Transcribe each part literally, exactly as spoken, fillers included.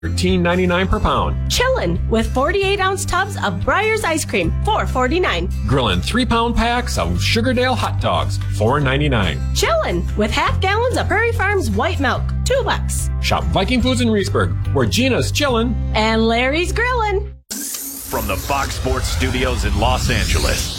thirteen ninety-nine per pound. Chillin' with forty-eight ounce tubs of Breyers ice cream, four forty-nine. Grillin' three pound packs of Sugardale hot dogs, four ninety-nine. Chillin' with half gallons of Prairie Farms white milk, two bucks. Shop Viking Foods in Reedsburg, where Gina's chillin' and Larry's grillin'. From the Fox Sports Studios in Los Angeles,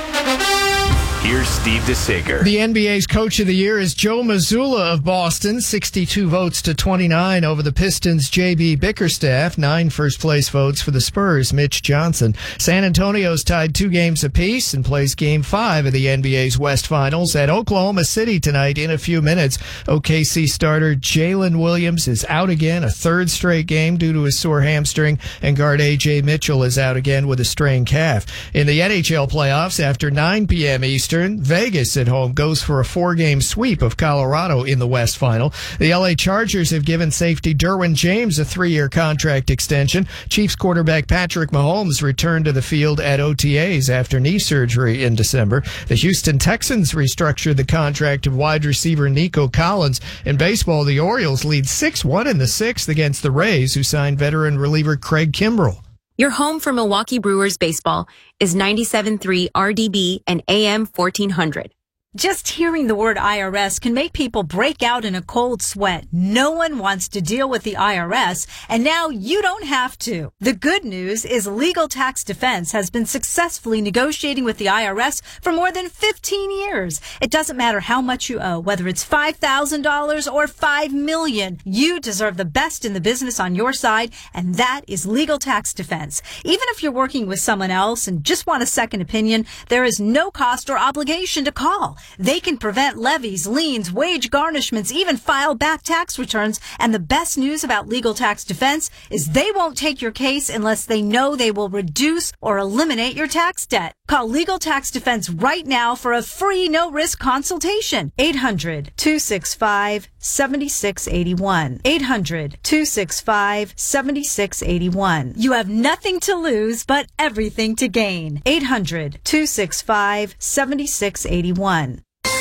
here's Steve DeSager. The N B A's Coach of the Year is Joe Mazzulla of Boston, sixty-two votes to twenty-nine over the Pistons' J B Bickerstaff, nine first-place votes for the Spurs' Mitch Johnson. San Antonio's tied two games apiece and plays Game five of the N B A's West Finals at Oklahoma City tonight in a few minutes. O K C starter Jalen Williams is out again, a third straight game due to a sore hamstring, and guard A J Mitchell is out again with a strained calf. In the N H L playoffs, after nine p.m. Eastern, Vegas at home goes for a four-game sweep of Colorado in the West Final. The L A Chargers have given safety Derwin James a three-year contract extension. Chiefs quarterback Patrick Mahomes returned to the field at O T As after knee surgery in December. The Houston Texans restructured the contract of wide receiver Nico Collins. In baseball, the Orioles lead six one in the sixth against the Rays, who signed veteran reliever Craig Kimbrell. Your home for Milwaukee Brewers baseball is ninety-seven point three R D B and A M fourteen hundred. Just hearing the word I R S can make people break out in a cold sweat. No one wants to deal with the I R S, and now you don't have to. The good news is Legal Tax Defense has been successfully negotiating with the I R S for more than fifteen years. It doesn't matter how much you owe, whether it's five thousand dollars or five million dollars. You deserve the best in the business on your side, and that is Legal Tax Defense. Even if you're working with someone else and just want a second opinion, there is no cost or obligation to call. They can prevent levies, liens, wage garnishments, even file back tax returns. And the best news about Legal Tax Defense is they won't take your case unless they know they will reduce or eliminate your tax debt. Call Legal Tax Defense right now for a free no-risk consultation. eight hundred, two six five, seven six eight one. eight hundred, two six five, seven six eight one. You have nothing to lose but everything to gain. eight hundred, two six five, seven six eight one.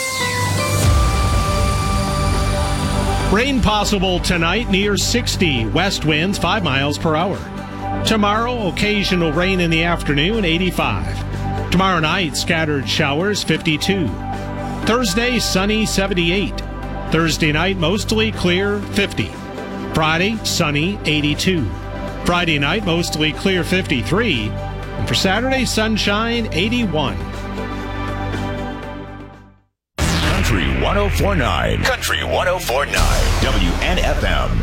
Rain possible tonight near sixty. West winds five miles per hour. Tomorrow, occasional rain in the afternoon, eighty-five. Tomorrow night, scattered showers, fifty-two. Thursday, sunny, seventy-eight. Thursday night, mostly clear, fifty. Friday, sunny, eighty-two. Friday night, mostly clear, fifty-three. And for Saturday, sunshine, eighty-one. Country one oh four point nine. Country one oh four point nine. W N F M.